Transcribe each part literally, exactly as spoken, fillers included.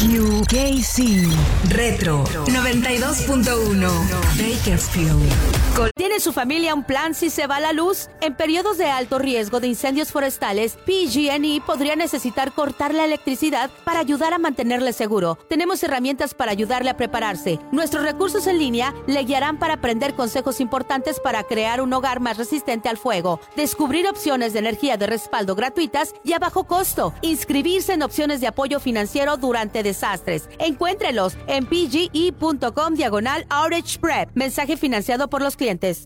U K C Retro noventa y dos punto uno Bakersfield. ¿Tiene su familia un plan si se va la luz? En periodos de alto riesgo de incendios forestales, P G and E podría necesitar cortar la electricidad para ayudar a mantenerle seguro. Tenemos herramientas para ayudarle a prepararse. Nuestros recursos en línea le guiarán para aprender consejos importantes para crear un hogar más resistente al fuego, descubrir opciones de energía de respaldo gratuitas y a bajo costo, inscribirse en opciones de apoyo financiero durante desastres. Encuéntrelos en pge.com diagonal outage prep. Mensaje financiado por los clientes.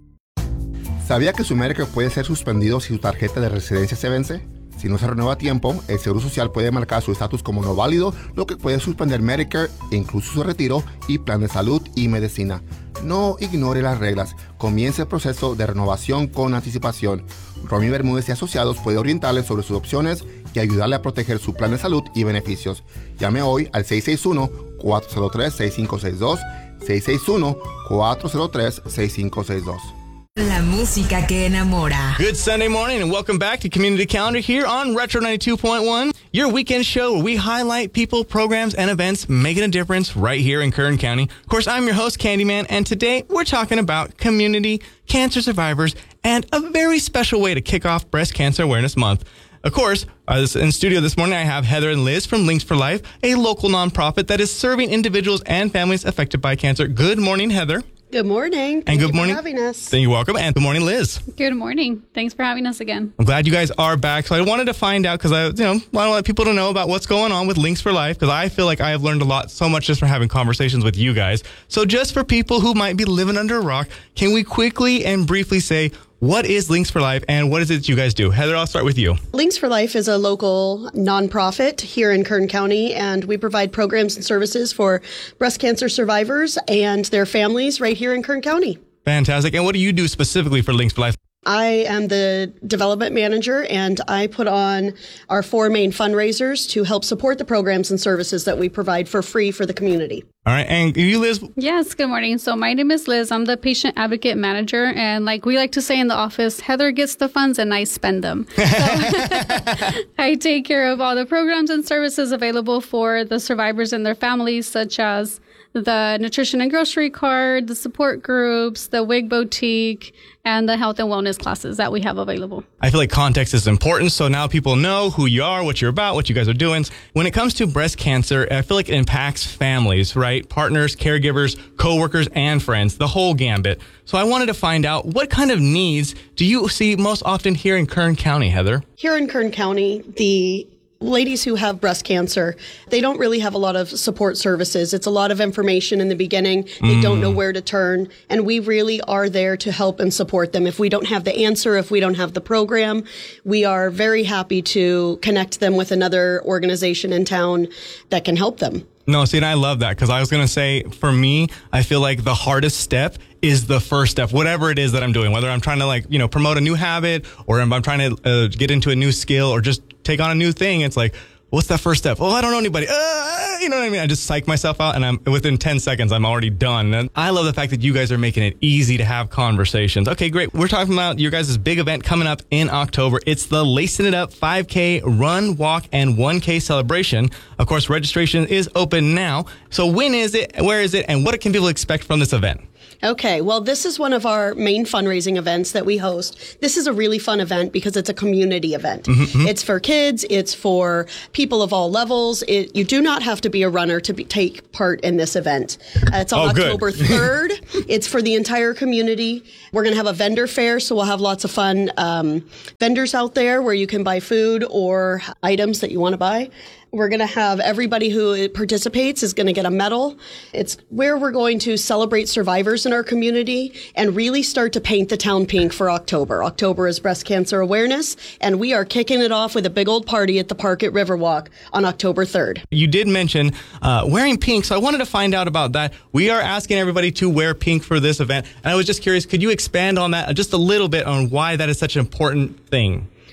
¿Sabía que su Medicare puede ser suspendido si su tarjeta de residencia se vence? Si no se renueva a tiempo, el Seguro Social puede marcar su estatus como no válido, lo que puede suspender Medicare, incluso su retiro y plan de salud y medicina. No ignore las reglas. Comience el proceso de renovación con anticipación. Romy Bermúdez y Asociados puede orientarle sobre sus opciones y ayudarle a proteger su plan de salud y beneficios. Llame hoy al seis seis uno, cuatro cero tres, seis cinco seis dos, seis seis uno, cuatro cero tres, seis cinco seis dos. La música que enamora. Good Sunday morning and welcome back to Community Calendar here on Retro ninety-two point one, your weekend show where we highlight people, programs, and events making a difference right here in Kern County. Of course, I'm your host, Candyman, and today we're talking about community cancer survivors and a very special way to kick off Breast Cancer Awareness Month. Of course, uh, in studio this morning, I have Heather and Liz from Links for Life, a local nonprofit that is serving individuals and families affected by cancer. Good morning, Heather. Good morning. Thank and good you morning. for having us. Thank you. Welcome. And good morning, Liz. Good morning. Thanks for having us again. I'm glad you guys are back. So I wanted to find out because I, you know, I want people to know about what's going on with Links for Life because I feel like I have learned a lot, so much just from having conversations with you guys. So just for people who might be living under a rock, can we quickly and briefly say, what is Links for Life and what is it that you guys do? Heather, I'll start with you. Links for Life is a local nonprofit here in Kern County, and we provide programs and services for breast cancer survivors and their families right here in Kern County. Fantastic. And what do you do specifically for Links for Life? I am the development manager, and I put on our four main fundraisers to help support the programs and services that we provide for free for the community. All right. And you, Liz? Yes, good morning. So my name is Liz. I'm the patient advocate manager. And like we like to say in the office, Heather gets the funds and I spend them. So I take care of all the programs and services available for the survivors and their families, such as the nutrition and grocery card, the support groups, the wig boutique, and the health and wellness classes that we have available. I feel like context is important, so now people know who you are, what you're about, what you guys are doing. When it comes to breast cancer, I feel like it impacts families, right? Partners, caregivers, coworkers, and friends, the whole gambit. So I wanted to find out, what kind of needs do you see most often here in Kern County, Heather? Here in Kern County, the ladies who have breast cancer, they don't really have a lot of support services. It's a lot of information in the beginning. They mm. don't know where to turn. And we really are there to help and support them. If we don't have the answer, if we don't have the program, we are very happy to connect them with another organization in town that can help them. No, see, and I love that because I was going to say, for me, I feel like the hardest step is the first step, whatever it is that I'm doing, whether I'm trying to like, you know, promote a new habit or I'm, I'm trying to uh, get into a new skill or just take on a new thing. It's like, what's that first step? Oh, I don't know anybody. Uh, you know what I mean? I just psych myself out and I'm within ten seconds, I'm already done. And I love the fact that you guys are making it easy to have conversations. Okay, great. We're talking about your guys' big event coming up in October. It's the Lacing It Up five K Run, Walk, and one K celebration. Of course, registration is open now. So when is it? Where is it? And what can people expect from this event? Okay, well, this is one of our main fundraising events that we host. This is a really fun event because it's a community event. Mm-hmm. It's for kids. It's for people of all levels. It, you do not have to be a runner to be, take part in this event. Uh, it's on oh, October third. It's for the entire community. We're going to have a vendor fair, so we'll have lots of fun um, vendors out there where you can buy food or items that you want to buy. We're going to have everybody who participates is going to get a medal. It's where we're going to celebrate survivors in our community and really start to paint the town pink for October. October is Breast Cancer Awareness, and we are kicking it off with a big old party at the park at Riverwalk on October third. You did mention uh, wearing pink, so I wanted to find out about that. We are asking everybody to wear pink for this event, and I was just curious, could you expand on that just a little bit on why that is such an important thing?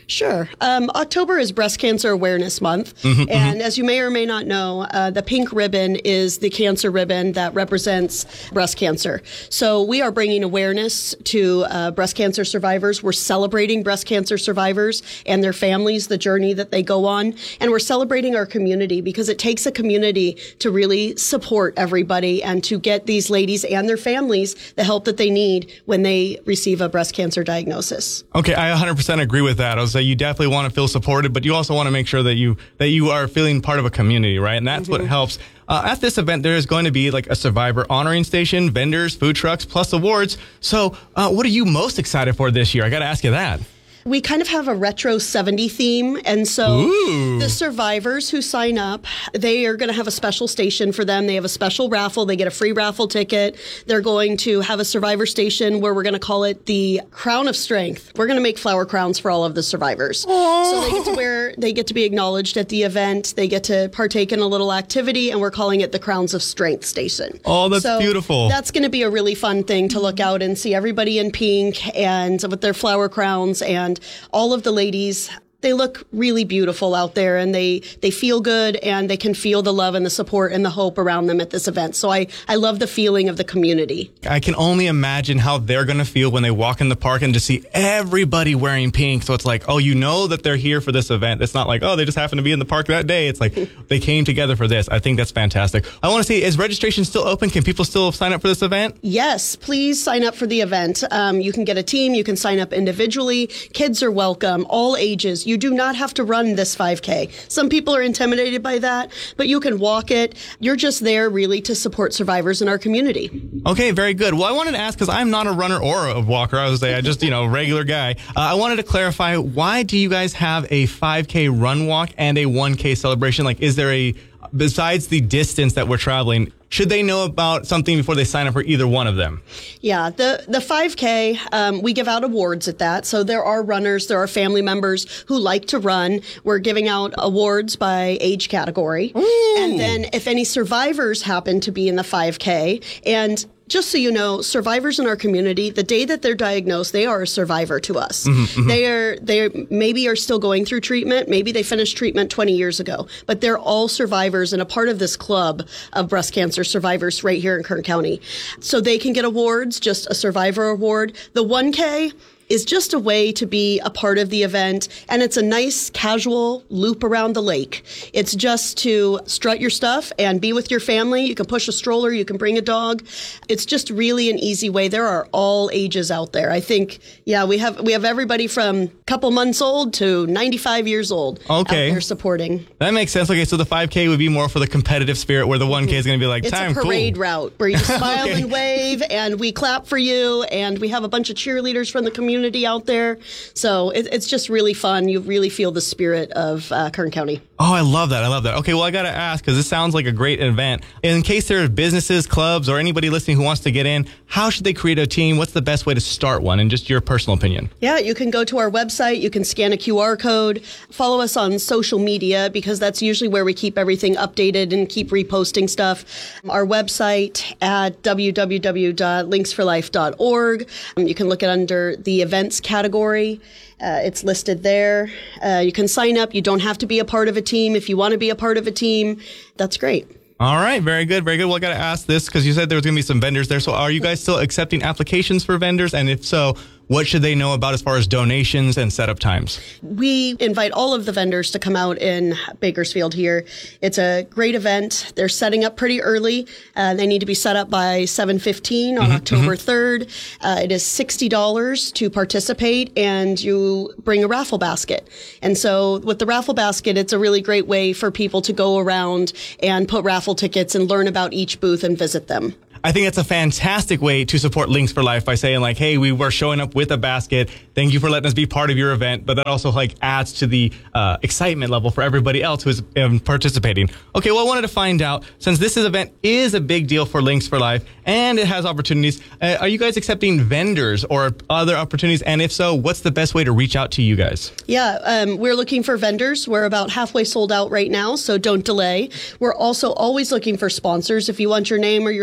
Sure. Um, October is Breast Cancer Awareness Month. Mm-hmm, and mm-hmm. as you may or may not know, uh, the pink ribbon is the cancer ribbon that represents breast cancer. So we are bringing awareness to uh, breast cancer survivors. We're celebrating breast cancer survivors and their families, the journey that they go on. And we're celebrating our community because it takes a community to really support everybody and to get these ladies and their families the help that they need when they receive a breast cancer diagnosis. Okay, I one hundred percent agree with that. I was say you definitely want to feel supported, but you also want to make sure that you that you are feeling part of a community, right? And that's mm-hmm. what helps. Uh, at this event, there is going to be like a survivor honoring station, vendors, food trucks, plus awards. So uh, what are you most excited for this year? I got to ask you that. We kind of have a retro seventies theme. And so Ooh. the survivors who sign up, they are going to have a special station for them. They have a special raffle. They get a free raffle ticket. They're going to have a survivor station where we're going to call it the Crown of Strength. We're going to make flower crowns for all of the survivors. Oh. So they get to wear, they get to be acknowledged at the event. They get to partake in a little activity, and we're calling it the Crowns of Strength Station. Oh, that's so beautiful. That's going to be a really fun thing to look out and see everybody in pink and with their flower crowns, and all of the ladies, they look really beautiful out there, and they, they feel good, and they can feel the love and the support and the hope around them at this event. So I, I love the feeling of the community. I can only imagine how they're going to feel when they walk in the park and just see everybody wearing pink. So it's like, oh, you know that they're here for this event. It's not like, oh, they just happen to be in the park that day. It's like they came together for this. I think that's fantastic. I want to see, is registration still open? Can people still sign up for this event? Yes, please sign up for the event. Um, you can get a team. You can sign up individually. Kids are welcome, all ages. You do not have to run this five K. Some people are intimidated by that, but you can walk it. You're just there really to support survivors in our community. Okay, very good. Well, I wanted to ask, because I'm not a runner or a walker. I was say I just, you know, regular guy. Uh, I wanted to clarify, why do you guys have a five K run walk and a one K celebration? Like, is there a, besides the distance that we're traveling, should they know about something before they sign up for either one of them? Yeah, the, the five K, um, we give out awards at that. So there are runners, there are family members who like to run. We're giving out awards by age category. Ooh. And then if any survivors happen to be in the five K, and just so you know, survivors in our community, the day that they're diagnosed, they are a survivor to us. Mm-hmm, mm-hmm. They are, they maybe are still going through treatment. Maybe they finished treatment twenty years ago, but they're all survivors and a part of this club of breast cancer survivors right here in Kern County. So they can get awards, just a survivor award. The one K is just a way to be a part of the event, and it's a nice casual loop around the lake. It's just to strut your stuff and be with your family. You can push a stroller, you can bring a dog. It's just really an easy way. There are all ages out there. I think, yeah, we have we have everybody from a couple months old to ninety-five years old okay. out there supporting. That makes sense. Okay, so the five K would be more for the competitive spirit, where the one K is going to be like, it's time, a parade cool. route where you smile okay. and wave, and we clap for you, and we have a bunch of cheerleaders from the community out there. So it, it's just really fun. You really feel the spirit of uh, Kern County. Oh, I love that. I love that. Okay, well, I got to ask, because this sounds like a great event. In case there are businesses, clubs, or anybody listening who wants to get in, how should they create a team? What's the best way to start one, in just your personal opinion? Yeah, you can go to our website. You can scan a Q R code. Follow us on social media, because that's usually where we keep everything updated and keep reposting stuff. Our website at w w w dot links for life dot org. You can look at under the events category. Uh, it's listed there. Uh, you can sign up. You don't have to be a part of a team. If you want to be a part of a team, that's great. All right. Very good. Very good. Well, I got to ask this, because you said there was going to be some vendors there. So are you guys still accepting applications for vendors? And if so, what should they know about as far as donations and setup times? We invite all of the vendors to come out in Bakersfield here. It's a great event. They're setting up pretty early. Uh, they need to be set up by seven fifteen on mm-hmm, October third. Uh, it is sixty dollars to participate, and you bring a raffle basket. And so with the raffle basket, it's a really great way for people to go around and put raffle tickets and learn about each booth and visit them. I think it's a fantastic way to support Links for Life by saying, like, hey, we were showing up with a basket. Thank you for letting us be part of your event. But that also like adds to the uh, excitement level for everybody else who's um, participating. Okay, well, I wanted to find out, since this event is a big deal for Links for Life and it has opportunities, uh, are you guys accepting vendors or other opportunities? And if so, what's the best way to reach out to you guys? Yeah, um, we're looking for vendors. We're about halfway sold out right now, so don't delay. We're also always looking for sponsors. If you want your name or your logo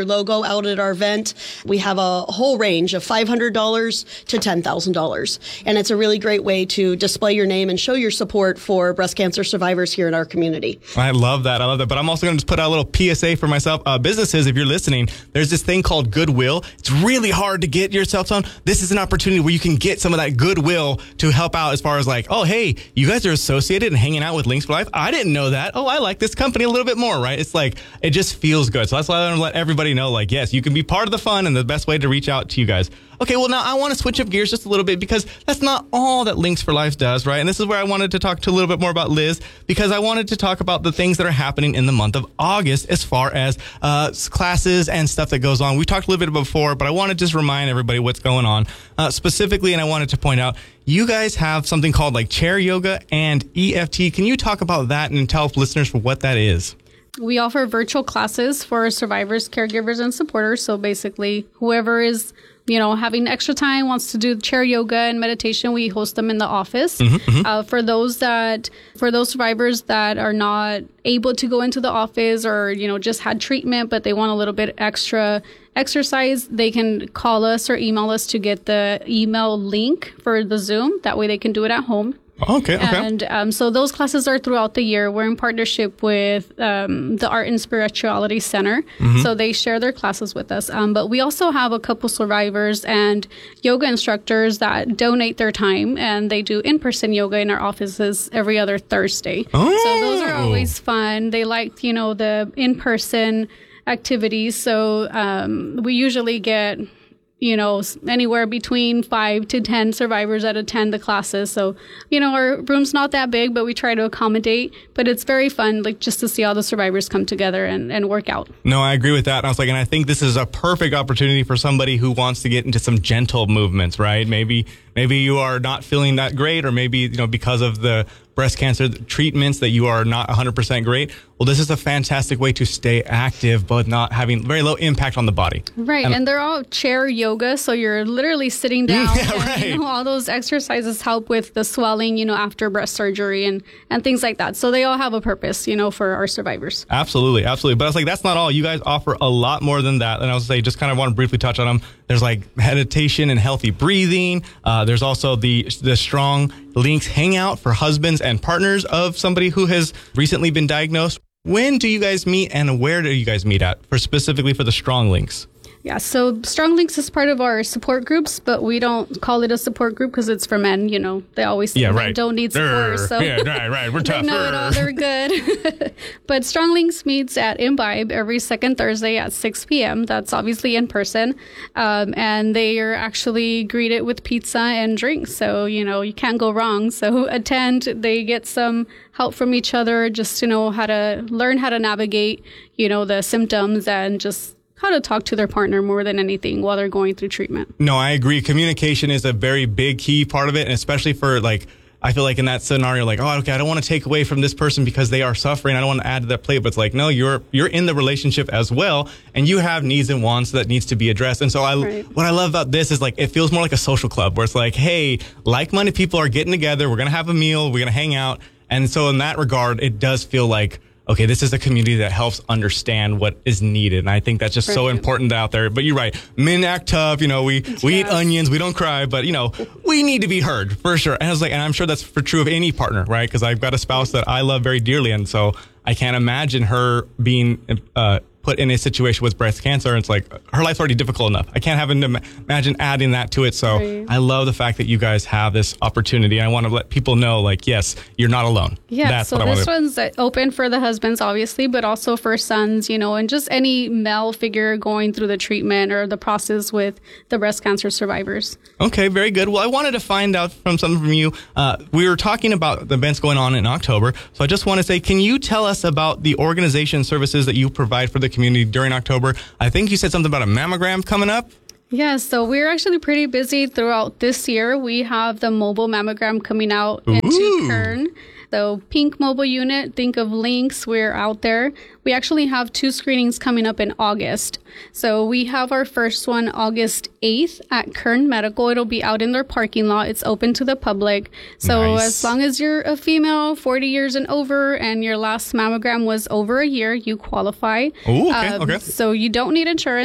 out at our event. We have a whole range of five hundred dollars to ten thousand dollars. And it's a really great way to display your name and show your support for breast cancer survivors here in our community. I love that. I love that. But I'm also going to just put out a little P S A for myself. Uh, businesses, if you're listening, there's this thing called Goodwill. It's really hard to get your cell phone. This is an opportunity where you can get some of that goodwill to help out as far as like, oh, hey, you guys are associated and hanging out with Links for Life. I didn't know that. Oh, I like this company a little bit more, right? It's like, it just feels good. So that's why I want to let everybody know, like, yes, you can be part of the fun and the best way to reach out to you guys. Okay, well, now I want to switch up gears just a little bit because that's not all that Links for Life does, right? And this is where I wanted to talk to a little bit more about Liz because I wanted to talk about the things that are happening in the month of August as far as uh, classes and stuff that goes on. We talked a little bit before, but I want to just remind everybody what's going on uh, specifically, and I wanted to point out you guys have something called like chair yoga and E F T. Can you talk about that and tell listeners for what that is? We offer virtual classes for survivors, caregivers, and supporters. So basically, whoever is, you know, having extra time, wants to do chair yoga and meditation, we host them in the office. Mm-hmm, mm-hmm. Uh, for those that, for those survivors that are not able to go into the office or, you know, just had treatment, but they want a little bit extra exercise, they can call us or email us to get the email link for the Zoom. That way they can do it at home. Okay, okay. And um, so those classes are throughout the year. We're in partnership with um, the Art and Spirituality Center. Mm-hmm. So they share their classes with us. Um, but we also have a couple survivors and yoga instructors that donate their time, and they do in-person yoga in our offices every other Thursday. Oh. So those are always fun. They like, you know, the in-person activities. So um, we usually get, you know, anywhere between five to ten survivors that attend the classes. So, you know, our room's not that big, but we try to accommodate. But it's very fun, like, just to see all the survivors come together and, and work out. No, I agree with that. And I was like, and I think this is a perfect opportunity for somebody who wants to get into some gentle movements, right? Maybe, maybe you are not feeling that great, or maybe, you know, because of the breast cancer treatments that you are not one hundred percent great. Well, this is a fantastic way to stay active, but not having very low impact on the body. Right. And, and they're all chair yoga. So you're literally sitting down. Yeah, and, right. You know, all those exercises help with the swelling, you know, after breast surgery and, and things like that. So they all have a purpose, you know, for our survivors. Absolutely. Absolutely. But I was like, that's not all. You guys offer a lot more than that. And I was say, just kind of want to briefly touch on them. There's like meditation and healthy breathing. Uh, there's also the the Strong Links Hangout for husbands and partners of somebody who has recently been diagnosed. When do you guys meet and where do you guys meet at for specifically for the Strong Links? Yeah, so Strong Links is part of our support groups, but we don't call it a support group because it's for men. You know, they always say yeah, men right. don't need support. Urgh. So yeah, right, right. We're tough. They know it all. They're good. But Strong Links meets at Imbibe every second Thursday at six p.m. That's obviously in person. Um, and they are actually greeted with pizza and drinks. So, you know, you can't go wrong. So attend. They get some help from each other just to know how to learn how to navigate, you know, the symptoms and just how to talk to their partner more than anything while they're going through treatment. No, I agree. Communication is a very big key part of it, and especially for like, I feel like in that scenario, like, oh, okay, I don't want to take away from this person because they are suffering. I don't want to add to that plate, but it's like, no, you're you're in the relationship as well, and you have needs and wants that needs to be addressed. And so, I right. what I love about this is like it feels more like a social club where it's like, hey, like-minded people are getting together. We're gonna have a meal. We're gonna hang out, and so in that regard, it does feel like, okay, this is a community that helps understand what is needed. And I think that's just Brilliant. so important out there. But you're right. Men act tough. You know, we, yes. we eat onions. We don't cry. But, you know, we need to be heard for sure. And I was like, and I'm sure that's for true of any partner, right? Because I've got a spouse that I love very dearly. And so I can't imagine her being uh, put in a situation with breast cancer. And it's like her life's already difficult enough. I can't have to imagine adding that to it. So right. I love the fact that you guys have this opportunity. And I want to let people know, like, yes, you're not alone. Yeah. That's so what I this wanna... one's open for the husbands, obviously, but also for sons, you know, and just any male figure going through the treatment or the process with the breast cancer survivors. Okay, very good. Well, I wanted to find out from something from you. Uh, we were talking about the events going on in October. So I just want to say, can you tell us about the organization services that you provide for the community during October? I think you said something about a mammogram coming up. Yeah, so we're actually pretty busy throughout this year. We have the mobile mammogram coming out Ooh. into Kern. So pink mobile unit, think of Links, we're out there. We actually have two screenings coming up in August. So we have our first one August eighth at Kern Medical. It'll be out in their parking lot. It's open to the public. So nice. As long as you're a female, forty years and over, and your last mammogram was over a year, you qualify. Ooh, okay, um, okay. So you don't need insurance.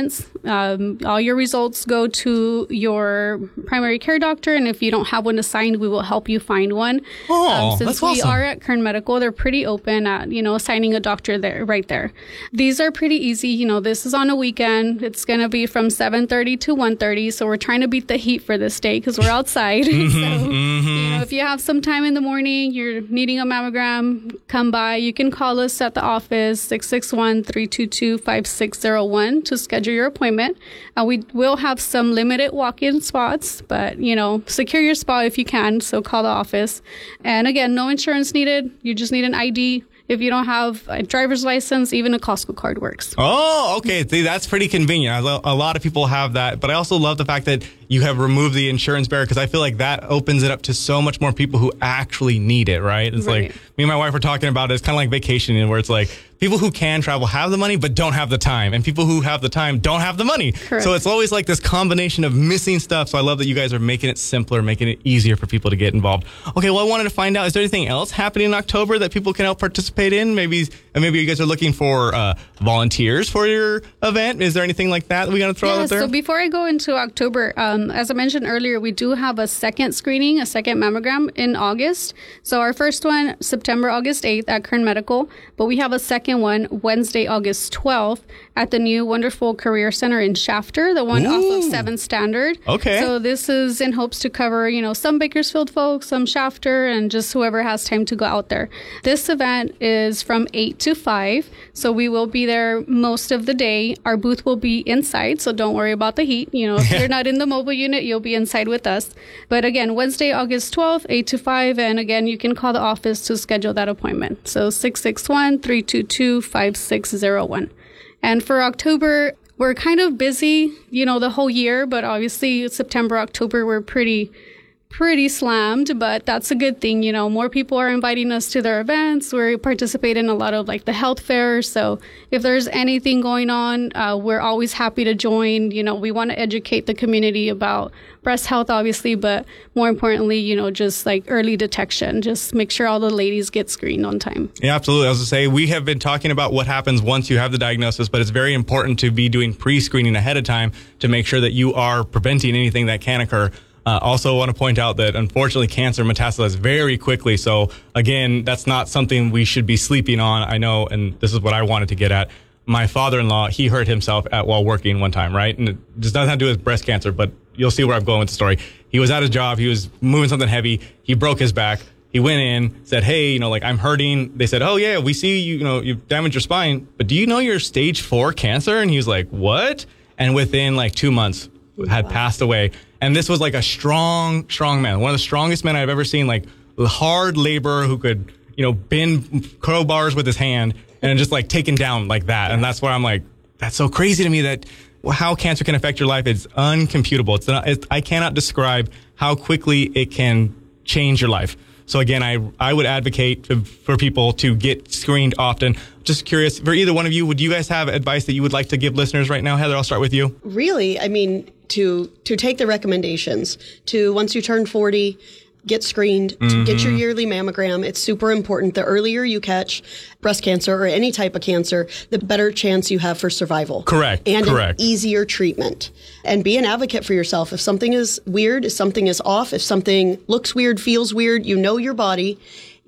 Um, all your results go to your primary care doctor, and if you don't have one assigned, we will help you find one. Oh, um, since that's we awesome. are at Kern Medical, they're pretty open at, you know, assigning a doctor there, right there. These are pretty easy. You know, this is on a weekend. It's going to be from seven thirty to one thirty. So we're trying to beat the heat for this day because we're outside. Mm-hmm, so, mm-hmm. you know, if you have some time in the morning, you're needing a mammogram, come by. You can call us at the office, six six one, three two two, five six zero one to schedule your appointment. Uh, we will have some limited walk-in spots, but, you know, secure your spot if you can. So call the office. And again, no insurance needed. You just need an I D. If you don't have a driver's license, even a Costco card works. Oh, okay. See, that's pretty convenient. I lo- a lot of people have that, but I also love the fact that you have removed the insurance barrier because I feel like that opens it up to so much more people who actually need it, right? It's Right. like me and my wife were talking about it. It's kind of like vacationing where it's like people who can travel have the money but don't have the time, and people who have the time don't have the money. Correct. So it's always like this combination of missing stuff. So I love that you guys are making it simpler, making it easier for people to get involved. Okay, well, I wanted to find out, is there anything else happening in October that people can help participate in? Maybe and maybe you guys are looking for uh, volunteers for your event. Is there anything like that we got to throw Yeah, out there? so before I go into October, um, as I mentioned earlier, we do have a second screening, a second mammogram in August. So our first one, September, August eighth at Kern Medical, but we have a second one Wednesday, August twelfth at the new wonderful Career Center in Shafter, the one off of Ooh. seventh Standard. Okay. So this is in hopes to cover, you know, some Bakersfield folks, some Shafter, and just whoever has time to go out there. This event is from eight to five, so we will be there most of the day. Our booth will be inside, so don't worry about the heat. You know, if you're not in the mobile unit, you'll be inside with us. But again, Wednesday, August twelfth, eight to five, and again, you can call the office to schedule that appointment. So six six one, three two two, five six zero one. And for October, we're kind of busy, you know, the whole year, but obviously September, October, we're pretty pretty slammed, but that's a good thing. You know, more people are inviting us to their events. We participate in a lot of like the health fairs. So if there's anything going on, uh, we're always happy to join. You know, we want to educate the community about breast health, obviously, but more importantly, you know, just like early detection. Just make sure all the ladies get screened on time. Yeah, absolutely. I was going to say, we have been talking about what happens once you have the diagnosis, but it's very important to be doing pre-screening ahead of time to make sure that you are preventing anything that can occur. Uh, also want to point out that unfortunately cancer metastasizes very quickly. So again, that's not something we should be sleeping on. I know, and this is what I wanted to get at. My father-in-law, he hurt himself at while working one time, right? And it just doesn't have to do with breast cancer, but you'll see where I'm going with the story. He was at his job. He was moving something heavy. He broke his back. He went in, said, hey, you know, like I'm hurting. They said, oh yeah, we see you, you know, you've damaged your spine, but do you know you're stage four cancer? And he was like, what? And within like two months had wow. passed away. And this was like a strong, strong man, one of the strongest men I've ever seen, like hard labor who could, you know, bend crowbars with his hand and just like take him down like that. And that's where I'm like, that's so crazy to me that how cancer can affect your life. It's uncomputable. It's not, it's, I cannot describe how quickly it can change your life. So again, I I would advocate to, for people to get screened often. Just curious, for either one of you, would you guys have advice that you would like to give listeners right now? Heather, I'll start with you. Really, I mean, to to take the recommendations, to once you turn forty, get screened, to mm-hmm. get your yearly mammogram. It's super important. The earlier you catch breast cancer or any type of cancer, the better chance you have for survival. Correct. And Correct. an easier treatment. And be an advocate for yourself. If something is weird, if something is off, if something looks weird, feels weird, you know your body.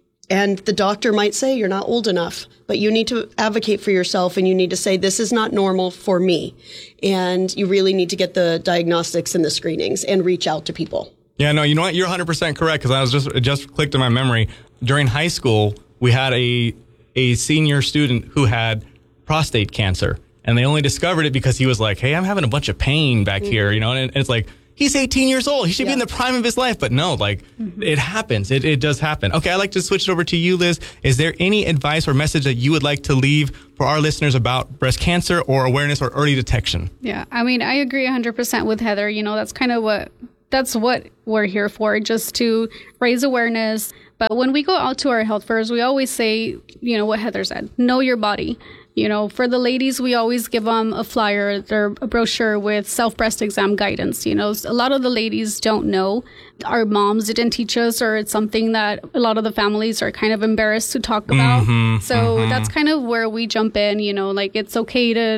And the doctor might say you're not old enough, but you need to advocate for yourself and you need to say, this is not normal for me. And you really need to get the diagnostics and the screenings and reach out to people. Yeah, no, you know what? You're one hundred percent correct because I was just, it just clicked in my memory. During high school, we had a a senior student who had prostate cancer. And they only discovered it because he was like, hey, I'm having a bunch of pain back mm-hmm. here, you know? And, and it's like, he's eighteen years old. He should yeah. be in the prime of his life. But no, like, mm-hmm. it happens. It, it does happen. Okay, I'd like to switch it over to you, Liz. Is there any advice or message that you would like to leave for our listeners about breast cancer or awareness or early detection? Yeah, I mean, I agree one hundred percent with Heather. You know, that's kind of what... That's what we're here for, just to raise awareness. But when we go out to our health fairs, we always say, you know, what Heather said, know your body. You know, for the ladies, we always give them a flyer, their a brochure with self-breast exam guidance. You know, a lot of the ladies don't know. Our moms didn't teach us, or it's something that a lot of the families are kind of embarrassed to talk about. Mm-hmm, so mm-hmm. that's kind of where we jump in, you know, like it's okay to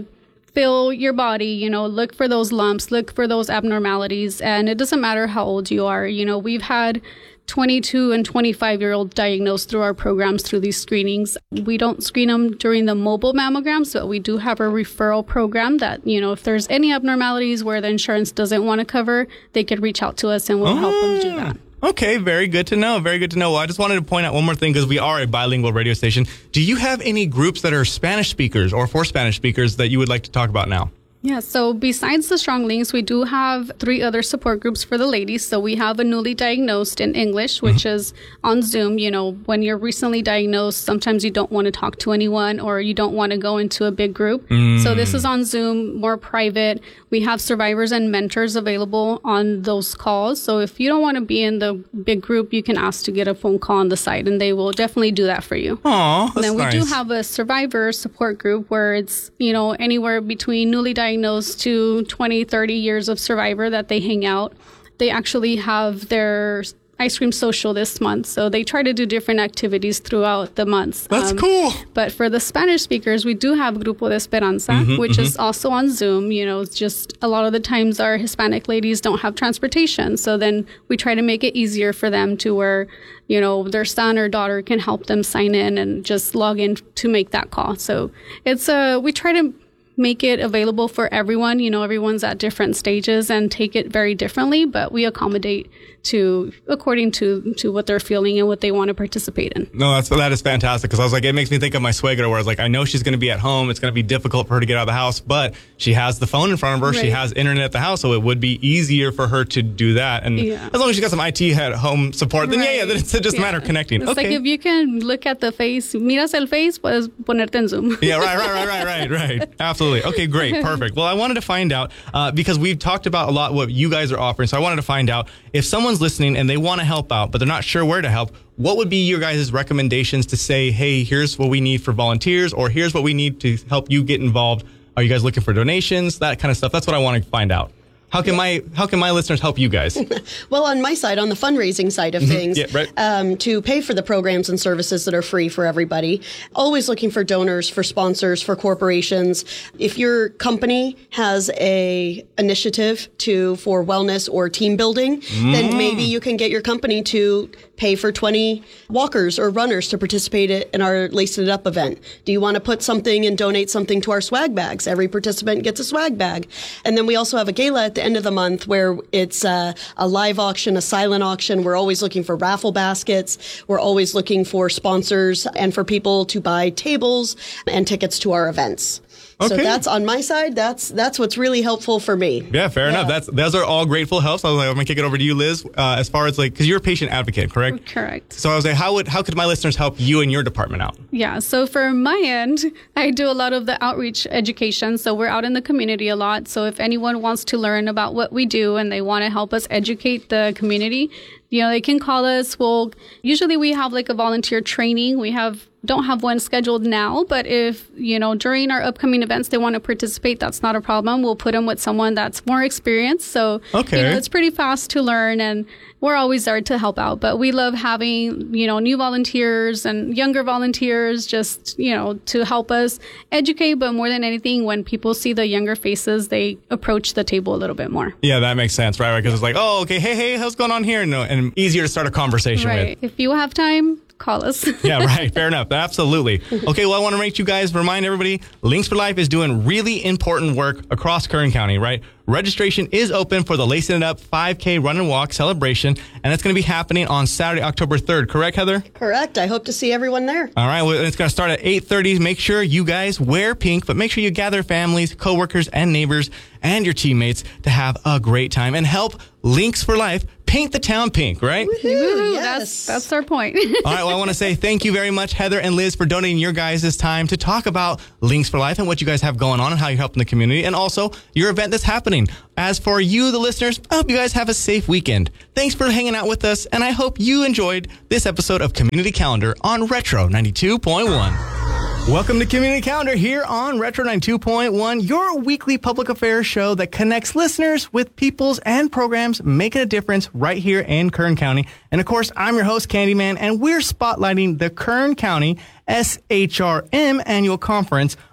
feel your body, you know, look for those lumps, look for those abnormalities. And it doesn't matter how old you are. You know, we've had twenty-two and twenty-five year old diagnosed through our programs through these screenings. We don't screen them during the mobile mammograms, but we do have a referral program that, you know, if there's any abnormalities where the insurance doesn't want to cover, they could reach out to us and we'll oh. help them do that. Okay, very good to know. Very good to know. Well, I just wanted to point out one more thing because we are a bilingual radio station. Do you have any groups that are Spanish speakers or for Spanish speakers that you would like to talk about now? Yeah, so besides the Strong Links, we do have three other support groups for the ladies. So we have a newly diagnosed in English, which mm-hmm. is on Zoom. You know, when you're recently diagnosed, sometimes you don't want to talk to anyone or you don't want to go into a big group. Mm. So this is on Zoom, more private. We have survivors and mentors available on those calls. So if you don't want to be in the big group, you can ask to get a phone call on the site and they will definitely do that for you. Aw, that's and then we nice. do have a survivor support group where it's, you know, anywhere between newly diagnosed diagnosed to twenty, thirty years of survivor that they hang out. They actually have their ice cream social this month. So they try to do different activities throughout the months. That's um, cool. But for the Spanish speakers, we do have Grupo de Esperanza, mm-hmm, which mm-hmm. is also on Zoom. You know, it's just a lot of the times our Hispanic ladies don't have transportation. So then we try to make it easier for them to where, you know, their son or daughter can help them sign in and just log in to make that call. So it's a, uh, we try to make it available for everyone. You know, everyone's at different stages and take it very differently, but we accommodate to according to to what they're feeling and what they want to participate in. No, that's that is fantastic because I was like, it makes me think of my suegra where I was like, I know she's going to be at home. It's going to be difficult for her to get out of the house, but she has the phone in front of her. Right. She has internet at the house, so it would be easier for her to do that. And yeah. as long as she got some I T at home support, then right. yeah, yeah, then it's just yeah. a matter of connecting. It's okay. like if you can look at the face, miras el face, puedes ponerte en Zoom. Yeah, right, right, right, right, right, right. Absolutely. Okay, great, perfect. Well, I wanted to find out uh, because we've talked about a lot what you guys are offering, so I wanted to find out if someone's listening and they want to help out, but they're not sure where to help, what would be your guys' recommendations to say, hey, here's what we need for volunteers, or here's what we need to help you get involved? Are you guys looking for donations? That kind of stuff. That's what I want to find out. How can my how can my listeners help you guys? Well, on my side, on the fundraising side of things, yeah, right. um, to pay for the programs and services that are free for everybody, always looking for donors, for sponsors, for corporations. If your company has a initiative to for wellness or team building, mm. then maybe you can get your company to pay for twenty walkers or runners to participate in our Lacing It Up event. Do you want to put something and donate something to our swag bags? Every participant gets a swag bag. And then we also have a gala at the end of the month where it's uh, a live auction, a silent auction. We're always looking for raffle baskets. We're always looking for sponsors and for people to buy tables and tickets to our events. Okay. So that's on my side. That's that's what's really helpful for me. Yeah, fair yeah. enough. That's those are all grateful helps. I was like, I'm gonna kick it over to you, Liz. Uh, as far as like, because you're a patient advocate, correct? Correct. So I was like, how would how could my listeners help you and your department out? Yeah. So for my end, I do a lot of the outreach education. So we're out in the community a lot. So if anyone wants to learn about what we do and they want to help us educate the community, you know, they can call us. We'll usually we have like a volunteer training. We have don't have one scheduled now, but if, you know, during our upcoming events they want to participate, that's not a problem. We'll put them with someone that's more experienced. So, okay. you know, it's pretty fast to learn and we're always there to help out. But we love having, you know, new volunteers and younger volunteers just, you know, to help us educate. But more than anything, when people see the younger faces, they approach the table a little bit more. Yeah, that makes sense, right? Because right? it's like, oh, okay, hey, hey, how's going on here? No, and easier to start a conversation right. with. If you have time, call us. Yeah, right. Fair enough. Absolutely. Okay, well, I want to make you guys remind everybody, Links for Life is doing really important work across Kern County, right? Registration is open for the Lacing It Up five K Run and Walk celebration, and it's going to be happening on Saturday, October third. Correct, Heather? Correct. I hope to see everyone there. All right. Well, it's going to start at eight thirty. Make sure you guys wear pink, but make sure you gather families, coworkers, and neighbors and your teammates to have a great time and help Links for Life paint the town pink, right? Woohoo, yes. That's, that's our point. All right. Well, I want to say thank you very much, Heather and Liz, for donating your guys' time to talk about Links for Life and what you guys have going on and how you're helping the community and also your event that's happening. As for you, the listeners, I hope you guys have a safe weekend. Thanks for hanging out with us, and I hope you enjoyed this episode of Community Calendar on Retro ninety-two point one. Welcome to Community Calendar here on Retro ninety-two point one, your weekly public affairs show that connects listeners with peoples and programs making a difference right here in Kern County. And of course, I'm your host, Candyman, and we're spotlighting the Kern County S H R M Annual Conference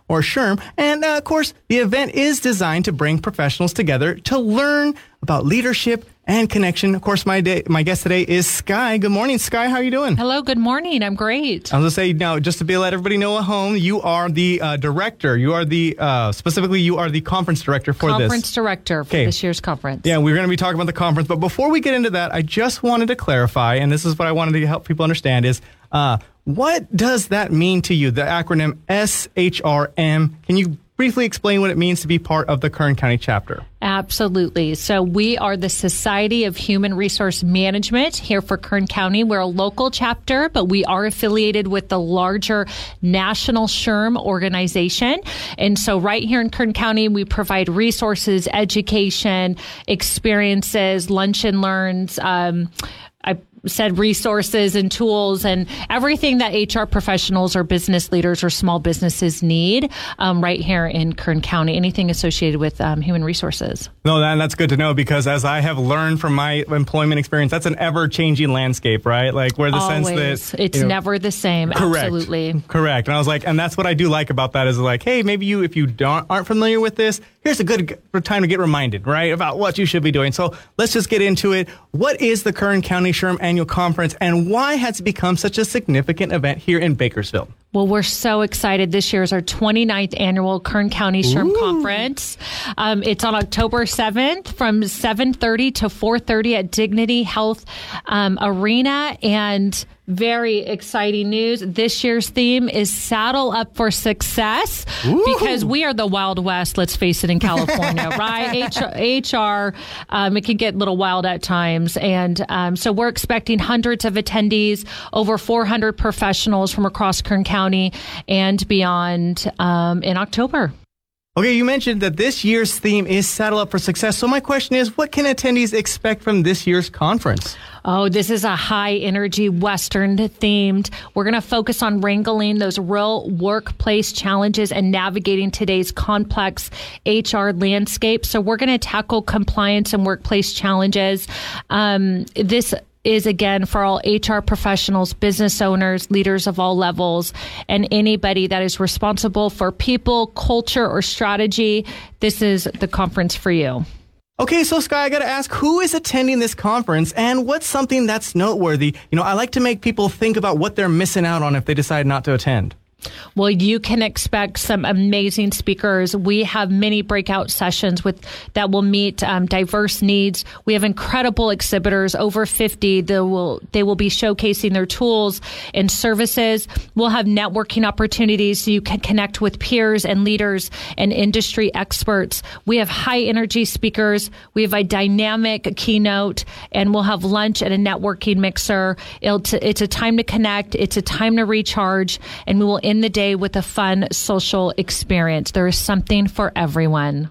or SHRM. And uh, of course, the event is designed to bring professionals together to learn about leadership and connection. Of course, my day, my guest today is Sky. Good morning, Sky. How are you doing? Hello. Good morning. I'm great. I was going to say, now, just to be let everybody know at home, you are the uh, director. You are the, uh, specifically, you are the conference director for conference this. Conference director for okay. this year's conference. Yeah, we're going to be talking about the conference. But before we get into that, I just wanted to clarify, and this is what I wanted to help people understand, is uh, what does that mean to you, the acronym S H R M? Can you briefly explain what it means to be part of the Kern County chapter? Absolutely. So we are the Society of Human Resource Management here for Kern County. We're a local chapter, but we are affiliated with the larger national SHRM organization. And so right here in Kern County, we provide resources, education, experiences, lunch and learns, um, I said resources and tools and everything that H R professionals or business leaders or small businesses need um, right here in Kern County, anything associated with um, human resources. No, that, that's good to know, because as I have learned from my employment experience, that's an ever-changing landscape, right? Like where the Always. sense that... It's you know, never the same. Correct. Absolutely. Correct. And I was like, and that's what I do like about that is like, hey, maybe you, if you don't aren't familiar with this, here's a good time to get reminded, right, about what you should be doing. So let's just get into it. What is the Kern County SHRM Annual Conference, and why has it become such a significant event here in Bakersfield? Well, we're so excited. This year is our twenty-ninth annual Kern County SHRM Ooh. Conference. Um, it's on October seventh from seven thirty to four thirty at Dignity Health um, Arena. And very exciting news. This year's theme is Saddle Up for Success. Ooh. Because we are the Wild West, let's face it, in California, right? H R, H R um, it can get a little wild at times. And um, so we're expecting hundreds of attendees, over four hundred professionals from across Kern County and beyond um, in October. Okay, you mentioned that this year's theme is Saddle Up for Success. So my question is, what can attendees expect from this year's conference? Oh, this is a high energy Western themed. We're going to focus on wrangling those real workplace challenges and navigating today's complex H R landscape. So we're going to tackle compliance and workplace challenges. Um, this is, again, for all H R professionals, business owners, leaders of all levels, and anybody that is responsible for people, culture, or strategy. This is the conference for you. Okay, so Sky, I got to ask, who is attending this conference, and what's something that's noteworthy? You know, I like to make people think about what they're missing out on if they decide not to attend. Well, you can expect some amazing speakers. We have many breakout sessions with that will meet um, diverse needs. We have incredible exhibitors, over fifty. They will they will be showcasing their tools and services. We'll have networking opportunities so you can connect with peers and leaders and industry experts. We have high energy speakers. We have a dynamic keynote, and we'll have lunch and a networking mixer. It'll t- it's a time to connect. It's a time to recharge, and we will end the day with a fun social experience. There is something for everyone.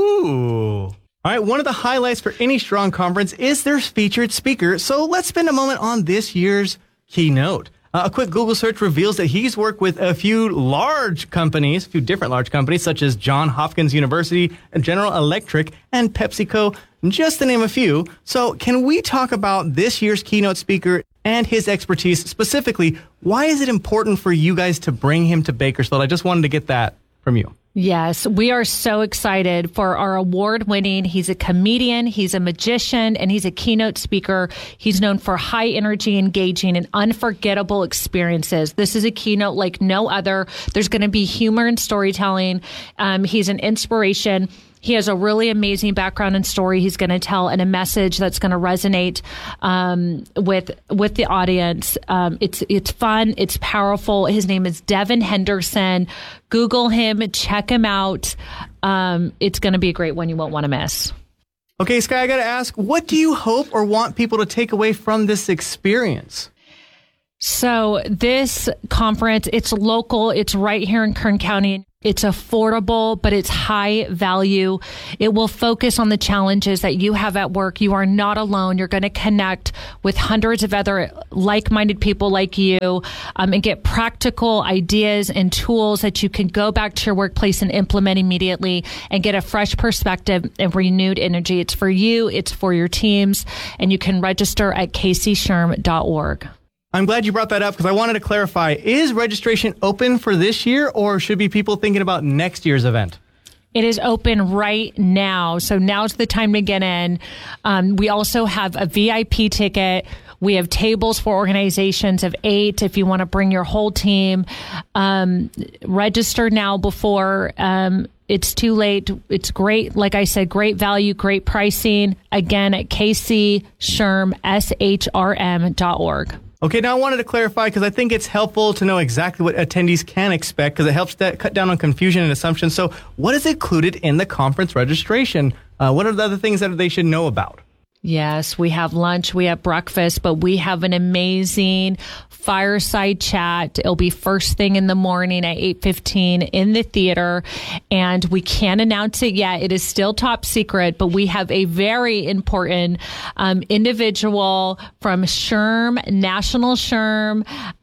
Ooh. All right, one of the highlights for any strong conference is their featured speaker. So let's spend a moment on this year's keynote. Uh, a quick Google search reveals that he's worked with a few large companies, a few different large companies, such as Johns Hopkins University, General Electric, and PepsiCo, just to name a few. So can we talk about this year's keynote speaker and his expertise? Specifically, why is it important for you guys to bring him to Bakersfield? I just wanted to get that from you. Yes, we are so excited for our award-winning. He's a comedian, he's a magician, and he's a keynote speaker. He's known for high energy, engaging, and unforgettable experiences. This is a keynote like no other. There's going to be humor and storytelling. Um, he's an inspiration. He has a really amazing background and story he's going to tell, and a message that's going to resonate um, with with the audience. Um, it's it's fun. It's powerful. His name is Devin Henderson. Google him. Check him out. Um, it's going to be a great one you won't want to miss. Okay, Sky, I got to ask, what do you hope or want people to take away from this experience? So this conference, it's local. It's right here in Kern County. It's affordable, but it's high value. It will focus on the challenges that you have at work. You are not alone. You're going to connect with hundreds of other like-minded people like you um, and get practical ideas and tools that you can go back to your workplace and implement immediately and get a fresh perspective and renewed energy. It's for you. It's for your teams. And you can register at k c sherm dot org. I'm glad you brought that up because I wanted to clarify, is registration open for this year or should be people thinking about next year's event? It is open right now. So now's the time to get in. Um, we also have a V I P ticket. We have tables for organizations of eight if you want to bring your whole team. Um, register now before um, it's too late. It's great. Like I said, great value, great pricing. Again, at k c sherm s h r m dot org. Okay, now I wanted to clarify because I think it's helpful to know exactly what attendees can expect because it helps that cut down on confusion and assumptions. So what is included in the conference registration? Uh, what are the other things that they should know about? Yes, we have lunch, we have breakfast, but we have an amazing fireside chat. It'll be first thing in the morning at eight fifteen in the theater, and we can't announce it yet. It is still top secret, but we have a very important um, individual from SHRM, National SHRM.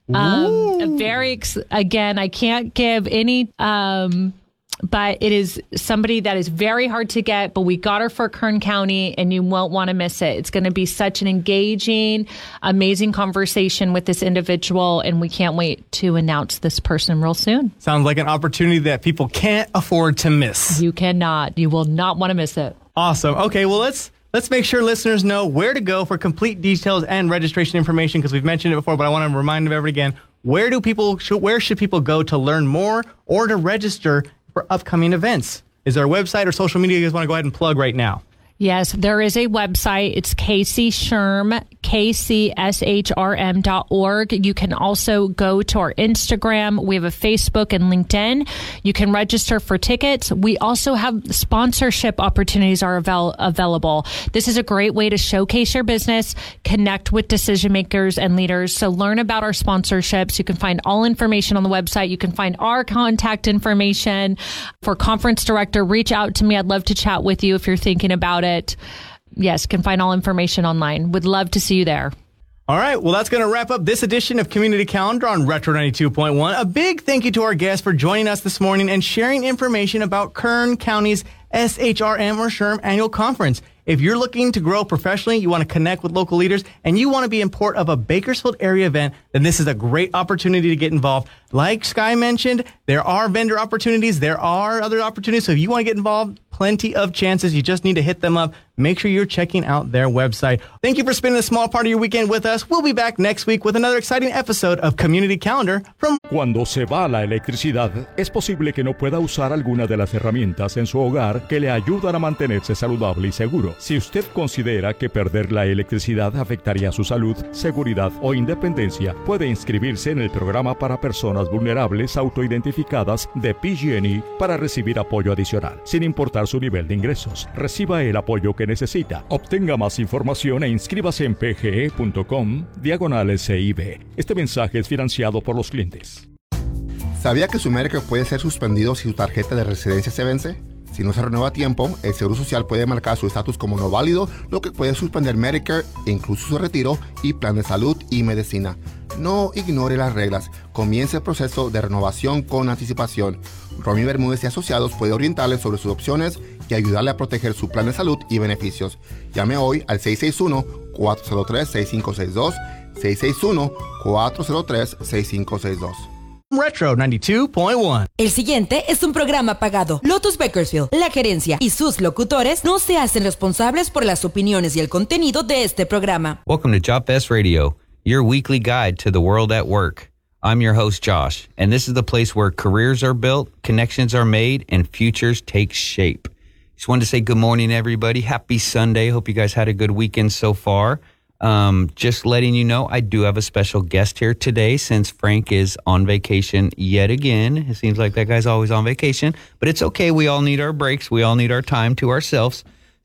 Um, very, ex- again, I can't give any... Um, But it is somebody that is very hard to get, but we got her for Kern County and you won't want to miss it. It's going to be such an engaging, amazing conversation with this individual, and we can't wait to announce this person real soon. Sounds like an opportunity that people can't afford to miss. You cannot. You will not want to miss it. Awesome. Okay, well, let's let's make sure listeners know where to go for complete details and registration information because we've mentioned it before, but I want to remind everybody again, where do people, where should people go to learn more or to register for upcoming events? Is there a website or social media you guys want to go ahead and plug right now? Yes, there is a website. It's K C Sherm, K C S H R M dot org. You can also go to our Instagram. We have a Facebook and LinkedIn. You can register for tickets. We also have sponsorship opportunities are avail- available. This is a great way to showcase your business, connect with decision makers and leaders. So learn about our sponsorships. You can find all information on the website. You can find our contact information. For conference director, reach out to me. I'd love to chat with you if you're thinking about it. it. Yes, can find all information online. Would love to see you there. All right, well, that's going to wrap up this edition of Community Calendar on Retro ninety-two point one. A big thank you to our guests for joining us this morning and sharing information about Kern County's S H R M or SHRM annual conference. If you're looking to grow professionally, you want to connect with local leaders, and you want to be in support of a Bakersfield area event, then this is a great opportunity to get involved. Like Sky mentioned, there are vendor opportunities. There are other opportunities. So if you want to get involved, plenty of chances. You just need to hit them up. Make sure you're checking out their website. Thank you for spending a small part of your weekend with us. We'll be back next week with another exciting episode of Community Calendar from... Cuando se va la electricidad, es posible que no pueda usar alguna de las herramientas en su hogar que le ayudan a mantenerse saludable y seguro. Si usted considera que perder la electricidad afectaría su salud, seguridad o independencia, puede inscribirse en el programa para personas vulnerables autoidentificadas de P G and E para recibir apoyo adicional, sin importar su nivel de ingresos. Reciba el apoyo que necesita. Obtenga más información e inscríbase en pge.com diagonal SIB. Este mensaje es financiado por los clientes. ¿Sabía que su Medicare puede ser suspendido si su tarjeta de residencia se vence? Si no se renueva a tiempo, el Seguro Social puede marcar su estatus como no válido, lo que puede suspender Medicare, incluso su retiro y plan de salud y medicina. No ignore las reglas. Comience el proceso de renovación con anticipación. Romy Bermúdez y Asociados puede orientarle sobre sus opciones y ayudarle a proteger su plan de salud y beneficios. Llame hoy al seis seis uno, cuatro cero tres, seis cinco seis dos, seis seis uno, cuatro cero tres, seis cinco seis dos. Retro ninety-two point one. El siguiente es un programa pagado. Lotus Bakersfield, la gerencia y sus locutores no se hacen responsables por las opiniones y el contenido de este programa. Welcome to Job Fest Radio, your weekly guide to the world at work. I'm your host, Josh, and this is the place where careers are built, connections are made, and futures take shape. Just wanted to say good morning, everybody. Happy Sunday. Hope you guys had a good weekend so far. Um, just letting you know, I do have a special guest here today since Frank is on vacation yet again. It seems like that guy's always on vacation, but it's okay. We all need our breaks. We all need our time to ourselves.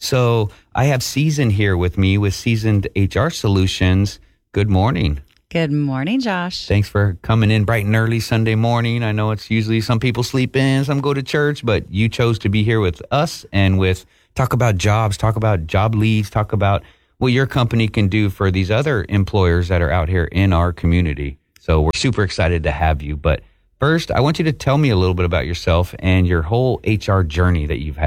So I have Season here with me with Seasoned H R Solutions. Good morning. Good morning, Josh. Thanks for coming in bright and early Sunday morning. I know it's usually some people sleep in, some go to church, but you chose to be here with us and with talk about jobs, talk about job leads, talk about what your company can do for these other employers that are out here in our community. So we're super excited to have you. But first, I want you to tell me a little bit about yourself and your whole H R journey that you've had.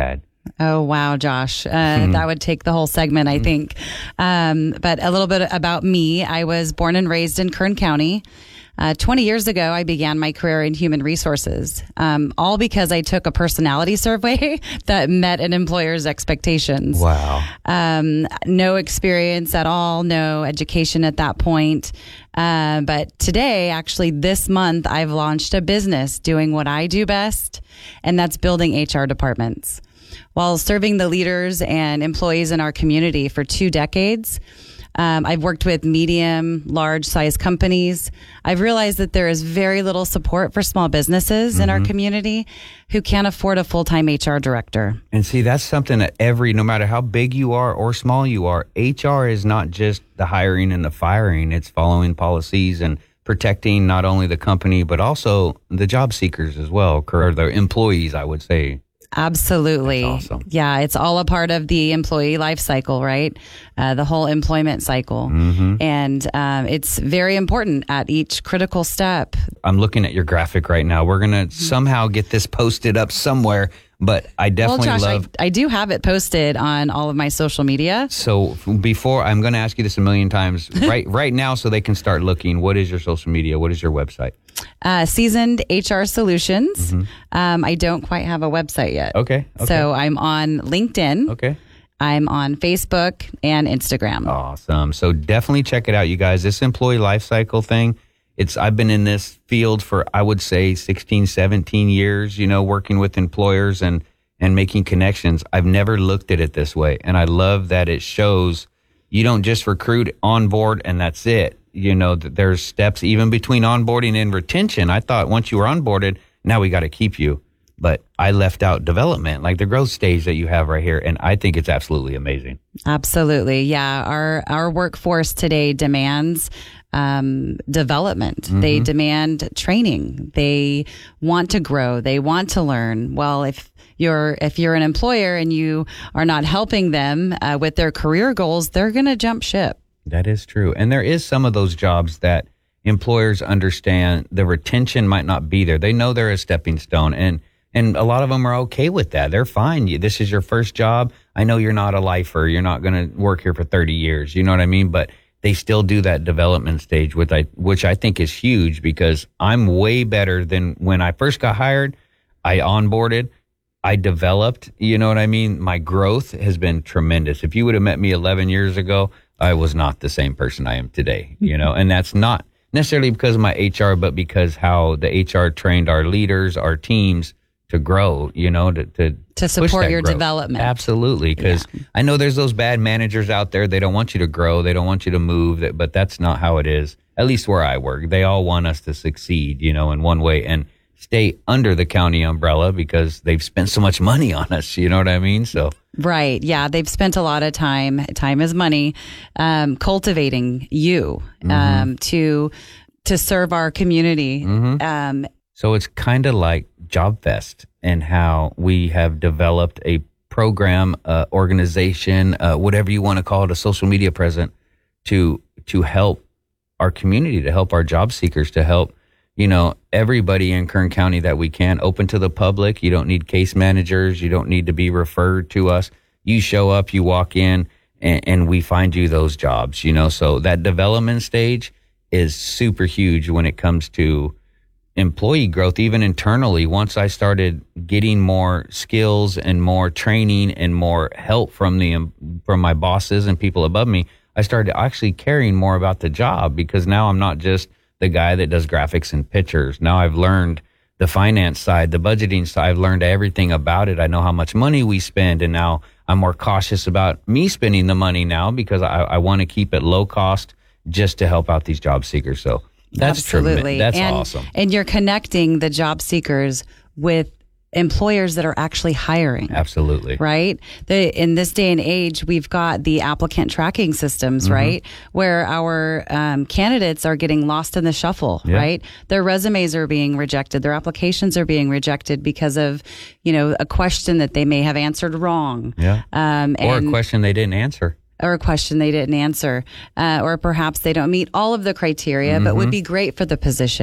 Oh, wow, Josh. Uh, hmm. That would take the whole segment, I think. Um, but a little bit about me. I was born and raised in Kern County. Uh, twenty years ago, I began my career in human resources, um, all because I took a personality survey that met an employer's expectations. Wow. Um, no experience at all, no education at that point. Uh, but today, actually this month, I've launched a business doing what I do best, and that's building H R departments. While serving the leaders and employees in our community for two decades, Um, I've worked with medium, large size companies. I've realized that there is very little support for small businesses mm-hmm. in our community who can't afford a full-time H R director. And see, that's something that every, no matter how big you are or small you are, H R is not just the hiring and the firing. It's following policies and protecting not only the company, but also the job seekers as well, or the employees, I would say. Absolutely. That's awesome. Yeah, it's all a part of the employee life cycle, right? Uh, the whole employment cycle. Mm-hmm. And um, it's very important at each critical step. I'm looking at your graphic right now. We're going to somehow get this posted up somewhere, but I definitely well, Josh, love... I, I do have it posted on all of my social media. So before, I'm going to ask you this a million times right right now so they can start looking. What is your social media? What is your website? Uh, Seasoned H R Solutions. Mm-hmm. Um, I don't quite have a website yet. Okay, okay. So I'm on LinkedIn. Okay. I'm on Facebook and Instagram. Awesome. So definitely check it out, you guys. This employee life cycle thing, it's I've been in this field for, I would say, sixteen, seventeen years, you know, working with employers and, and making connections. I've never looked at it this way. And I love that it shows you don't just recruit, onboard, and that's it. You know, there's steps even between onboarding and retention. I thought once you were onboarded, now we got to keep you. But I left out development, like the growth stage that you have right here. And I think it's absolutely amazing. Absolutely. Yeah. Our, our workforce today demands um, development. Mm-hmm. They demand training. They want to grow. They want to learn. Well, if you're, if you're an employer and you are not helping them uh, with their career goals, they're going to jump ship. That is true. And there is some of those jobs that employers understand the retention might not be there. They know they're a stepping stone, and and a lot of them are okay with that. They're fine. You, this is your first job. I know you're not a lifer. You're not going to work here for thirty years. You know what I mean? But they still do that development stage, which I, which I think is huge, because I'm way better than when I first got hired. I onboarded. I developed. You know what I mean? My growth has been tremendous. If you would have met me eleven years ago, I was not the same person I am today, you know, and that's not necessarily because of my H R, but because how the H R trained our leaders, our teams to grow, you know, to to, to support your growth. development. Absolutely. Because yeah. I know there's those bad managers out there. They don't want you to grow. They don't want you to move, but that's not how it is. At least where I work, they all want us to succeed, you know, in one way and stay under the county umbrella because they've spent so much money on us. You know what I mean? So. Right. Yeah. They've spent a lot of time, time is money, um, cultivating you, mm-hmm. um, to, to serve our community. Mm-hmm. Um, so it's kind of like JobFest and how we have developed a program, uh, organization, uh, whatever you want to call it, a social media presence to, to help our community, to help our job seekers, to help, you know, everybody in Kern County that we can, open to the public. You don't need case managers. You don't need to be referred to us. You show up, you walk in, and, and we find you those jobs, you know. So that development stage is super huge when it comes to employee growth, even internally. Once I started getting more skills and more training and more help from the from my bosses and people above me, I started actually caring more about the job, because now I'm not just the guy that does graphics and pictures. Now I've learned the finance side, the budgeting side. I've learned everything about it. I know how much money we spend, and now I'm more cautious about me spending the money now because I, I want to keep it low cost just to help out these job seekers. So that's Absolutely. Trem- that's and, awesome. And you're connecting the job seekers with employers that are actually hiring. Absolutely. Right? The, in this day and age, we've got the applicant tracking systems, mm-hmm. right? Where our um, candidates are getting lost in the shuffle, yeah. right? Their resumes are being rejected. Their applications are being rejected because of, you know, a question that they may have answered wrong. Yeah. Um, or and, a question they didn't answer. Or a question they didn't answer. Uh, or perhaps they don't meet all of the criteria, mm-hmm. but would be great for the position.